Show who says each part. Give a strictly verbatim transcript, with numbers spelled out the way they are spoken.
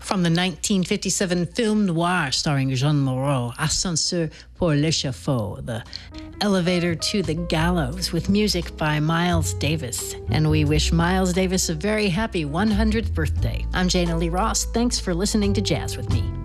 Speaker 1: From the nineteen fifty-seven film noir starring Jeanne Moreau, Ascenseur pour l'échafaud, the elevator to the gallows, with music by Miles Davis. And we wish Miles Davis a very happy one hundredth birthday. I'm Jana Lee Ross. Thanks for listening to Jazz with Me.